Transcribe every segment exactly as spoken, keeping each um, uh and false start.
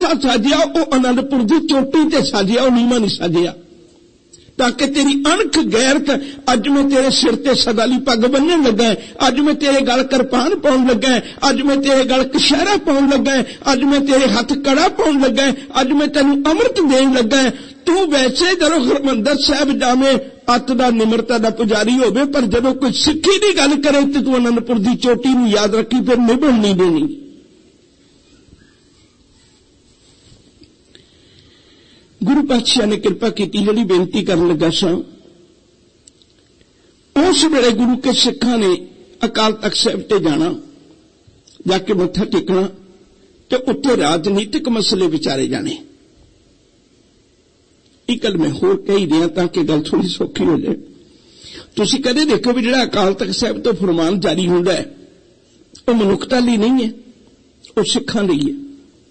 अरसा साजिया वो आनंदपुर की चोटी ते साजिया, वो नीमा नहीं साजिया, ताकि तेरी अणख गैरत अज मैं तेरे सिर ते सदाली पग बनने लगा है, अज मैं तेरे गल करपान पाउन लगा है, अज मैं तेरे गल कशहरा पाउन लगा है, अज मैं तेरे हाथ कड़ा पाउन लगा है, अज मैं तेनू अमृत देन लगा है। तू वैसे जदों हरमंदर साहब जावे अत दा निमरता दा पुजारी होवे, पर जदों कोई सिक्खी दी गल करे तो तू आनंदपुर दी चोटी नूं याद रखी, फिर निभण नहीं देनी। गुरु पातशाह ने कृपा की, जी बेनती कर लगा सा, उस वेले गुरु के सिखा ने अकाल तख्त साहिब ते जाना, जाके मत्था टेकना ते उत्थे राजनीतिक मसले विचारे जाने। एक गल मैं होर कही दिया ताकि गल थोड़ी सौखी हो जाए। तुसीं कदे देखो भी जिहड़ा अकाल तख्त साहिब तो फरमान जारी हुंदा है वो मनुखता लई नहीं है, वो सिखां लई है।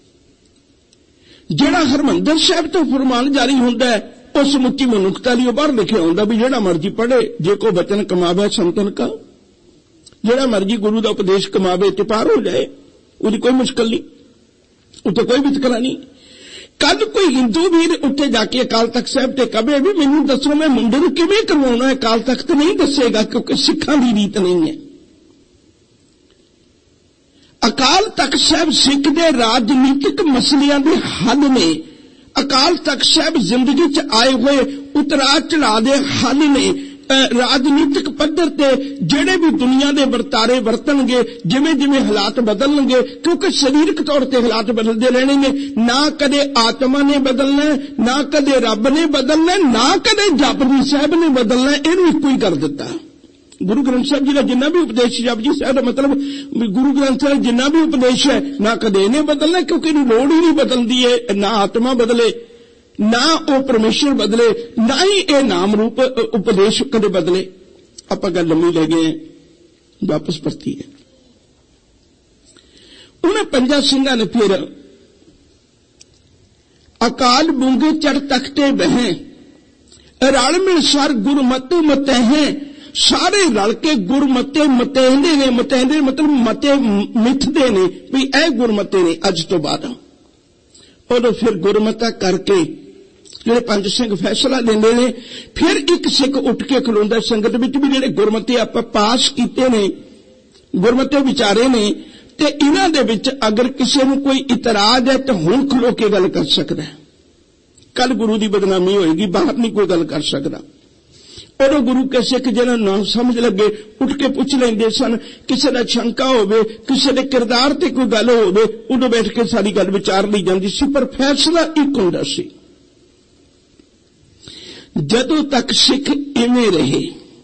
जिहड़ा हरमंदर साहब तो फरमान जारी हुंदा है वो समुची मनुखता लई बाहर लिखिया हुंदा भी जिहड़ा मर्जी पढ़े, जे को वचन कमावे संतन का, जिहड़ा मर्जी गुरु का उपदेश कमावे ते पार हो जाए, उसकी कोई मुश्किल नहीं, उत्ते कोई वितकरा नहीं। कल कोई हिंदू वीर उत्थे जाके अकाल तख्त साहिब ते कहे भी मैनूं दसो मैं मुंडे नूं किवें करवाउणा है, अकाल तख्त नहीं दसेगा क्योंकि सिखां दी रीत नहीं है। अकाल तख्त साहिब सिख दे राजनीतिक मसलियां दे हल ने, अकाल तख्त साहिब जिंदगी च आए हुए उतरा चढ़ा दे हल ने। राजनीतिक पद्धर ते जेड़े भी दुनिया दे वर्तारे वरतणगे, जिवें जिवें हालात बदलणगे, क्योंकि शरीरक तौर ते हालात बदलते रहणगे। ना कदे आत्मा ने बदलना, ना कदे रब ने बदलना, ना कदे जपजी साहिब ने बदलना, इहनूं इक्को ही कर दिता। गुरु ग्रंथ साहिब जी का जिन्ना भी उपदेश, जपजी साहिब का मतलब गुरु ग्रंथ साहिब जिन्ना भी उपदेश है ना कदे इन्हें बदलना, क्योंकि लोड़ ही नहीं बदलती है, ना आत्मा बदले, ना वो परमेश्वर बदले, ना ही ये नाम रूप उपदेश कदे बदले। आपां गल लम्मी ले गए, वापस परती है। उन्हें पंजा सिंघां ने फिर अकाल बूंगे चढ़ तख्ते बहें, रल मिल सर गुरमतु मतैहें, सारे रल के गुरमते मतेंदे ने, मतेंदे मतलब मते मिथदे ने भी ए गुरमते ने अज तो बाद। उदों फिर गुरमता करके जिहड़े पंज सिंह फैसला लेंदे ने, फिर एक सिख उठ के खलोंदा संगत विच भी जिहड़े गुरमते आपां पास कीते ने, गुरमते विचारे ने, ते इन्हां दे विच अगर किसी नूं कोई इतराज है तो हुण खलो के गल कर सकदा है। कल गुरु की बदनामी होएगी, बाहर नहीं कोई गल कर सकदा। उदों गुरु के सिख जिन्हां ना समझ लगे उठ के पुछ लेंदे सन, किसी का शंका होवे, किसी के किरदार ते कोई गल होवे, उदों बैठ के सारी गल विचार ली जांदी सी, पर फैसला एक हुंदा सी। जदों तक सिख इवें रहे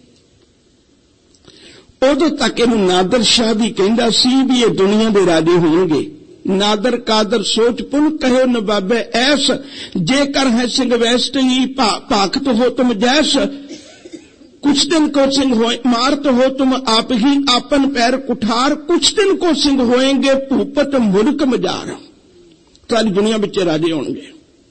उदों तक इहनूं नादर शाह भी कहंदा सी भी ये दुनिया दे राजे होणगे। नादर कादर सोच पुन कहो नवाबे ऐस, जेकर है सिंह वैस्ट ही भा, भाखत हो तुम जैस, कुछ दिन को सिंह हो मारत हो तुम आप ही आपन पैर कुठार, कुछ दिन को सिंह होएंगे भूपत मुल्क मजार। सारी दुनिया विच राजे होणगे।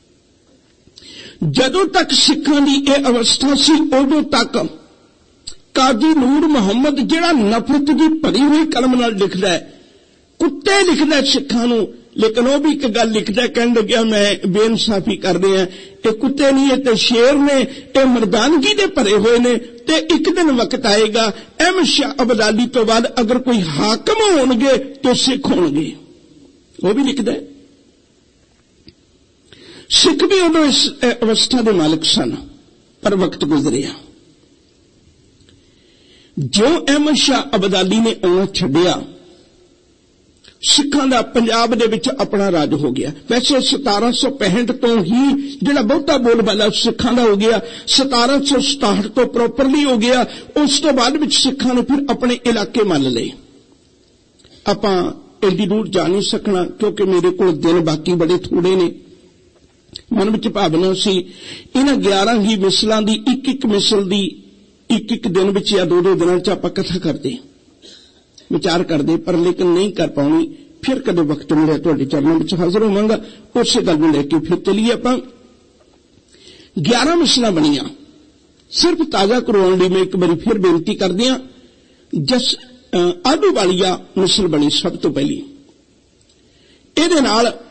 जदों तक सिखां दी यह अवस्था सी उदों तक काजी नूर मुहम्मद जिहड़ा नफरत की भरी हुई कलम नाल लिखदा है, कुत्ते लिखदा है सिखां नूं, लेकिन वह भी एक गल लिखदा, कहण लग्या मैं बेइंसाफी कर रहा, ये कुत्ते नहीं है ते शेर ने, ये मर्दानगी दे भरे हुए ने, ते एक दिन वक्त आएगा अहमद शाह अब्दाली तो बाद अगर कोई हाकम होणगे तो सिख होणगे। वह भी लिखदा है। सिख भी उदों इस अवस्था के मालिक सन, पर वक्त गुजरिया। जो अहमद शाह अब्दाली ने आना छड्डिया, सिखां दा पंजाब दे विच अपना राज हो गया। वैसे सतारा सौ पैंठ तो ही जिहड़ा बहुता बोलबाला सिखां दा हो गया, सतारा सौ सताहठ तो प्रॉपरली हो गया। उस तो बाद विच सिखां ने फिर अपने इलाके मल लए। आपां एडी दूर जा नहीं सकना क्योंकि मेरे को दिन बाकी बड़े थोड़े ने। मन विच भावना सी इन्हां ग्यारह ही मिसलां दी एक एक मिसल दी एक एक दिन विच या दो दो दिनां च आपां कथा करदे विचार करदे, पर लेकिन नहीं कर पाउणी। फिर कदे वक्त मिले तुहाडे चरणों विच हाज़र होवांगा, उस गल नूं लैके फिर चलीए। आपां ग्यारह मिसलां बणीआं, सिर्फ ताज़ा करवाउण लई मैं एक बारी फिर बेनती करदिआं। जस आडू वालिया मिसल बनी सब तो पहली, इहदे नाल